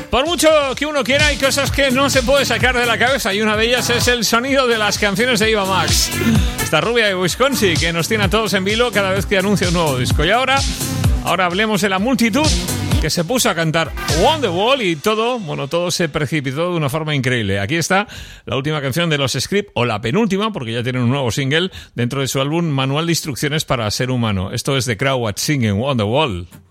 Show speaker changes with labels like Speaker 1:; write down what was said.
Speaker 1: Por mucho que uno quiera, hay cosas que no se puede sacar de la cabeza y una de ellas es el sonido de las canciones de Eva Max. Esta rubia de Wisconsin que nos tiene a todos en vilo cada vez que anuncia un nuevo disco. Y ahora hablemos de la multitud que se puso a cantar Wonderwall y todo se precipitó de una forma increíble. Aquí está la última canción de los Script, o la penúltima, porque ya tienen un nuevo single dentro de su álbum Manual de Instrucciones para Ser Humano. Esto es The Crowd Singing Wonderwall.